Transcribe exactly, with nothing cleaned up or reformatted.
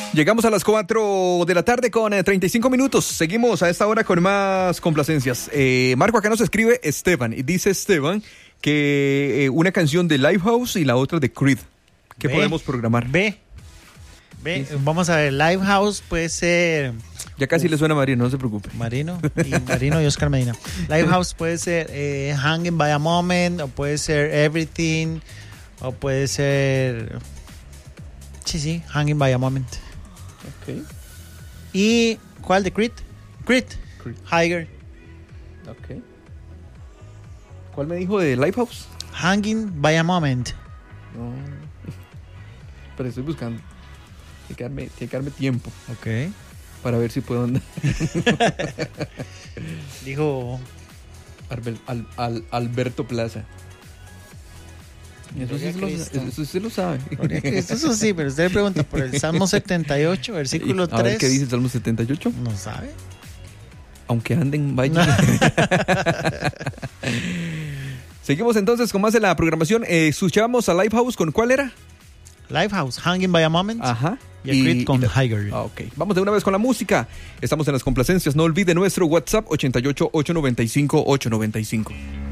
Llegamos a las cuatro de la tarde con eh, treinta y cinco minutos. Seguimos a esta hora con más complacencias. Eh, Marco, acá nos escribe Esteban. Y dice Esteban que eh, una canción de Lifehouse y la otra de Creed. ¿Qué Ve, podemos programar? Ve. Ve. Sí, sí. Vamos a ver. Lifehouse puede ser... Ya casi Uf. le suena a Marino, no se preocupe. Marino y Marino y Oscar Medina. Lifehouse puede ser eh, Hanging by a Moment, o puede ser Everything, o puede ser... Sí, sí, Hanging by a Moment. Okay. ¿Y cuál de Creed? Creed. Creed. Higher. Okay. ¿Cuál me dijo de Lifehouse? Hanging by a Moment. No. Pero estoy buscando. Tiene que darme, tiene que darme tiempo. Ok. Para ver si puedo andar. Dijo Arbel, al, al, Alberto Plaza. Eso sí, lo, eso sí lo sabe. Eso sí, pero usted le pregunta por el Salmo setenta y ocho, versículo tres. A ver, ¿qué dice el Salmo setenta y ocho? No sabe. Aunque anden, vayan. Seguimos entonces con más de la programación. Eh, escuchábamos a Lifehouse, ¿con cuál era? Lifehouse, Hanging by a Moment. Ajá. Y a Creed con Higher. Ah, ok. Vamos de una vez con la música. Estamos en las complacencias. No olvide nuestro WhatsApp ochenta y ocho, ochocientos noventa y cinco, ochocientos noventa y cinco.